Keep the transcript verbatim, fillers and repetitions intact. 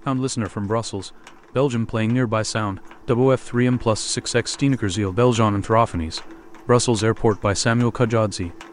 Hound listener from Brussels, Belgium playing nearby sound, W F three M plus six X Steenekerseel Belgian Anthrophones, Brussels Airport by Samuel Kajadzi.